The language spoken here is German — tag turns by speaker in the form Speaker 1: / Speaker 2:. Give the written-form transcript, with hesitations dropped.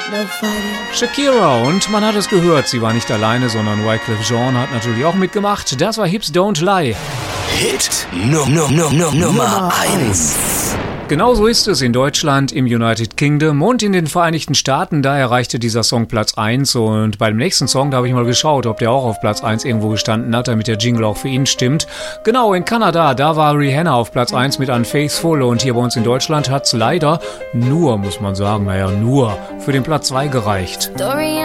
Speaker 1: Shakira, und man hat es gehört, sie war nicht alleine, sondern Wyclef Jean hat natürlich auch mitgemacht. Das war Hips Don't Lie.
Speaker 2: Hit Nummer 1.
Speaker 1: Genau so ist es in Deutschland, im United Kingdom und in den Vereinigten Staaten. Da erreichte dieser Song Platz 1 und bei dem nächsten Song, da habe ich mal geschaut, ob der auch auf Platz 1 irgendwo gestanden hat, damit der Jingle auch für ihn stimmt. Genau, in Kanada, da war Rihanna auf Platz 1 mit Unfaithful und hier bei uns in Deutschland hat es leider nur, muss man sagen, nur für den Platz 2 gereicht.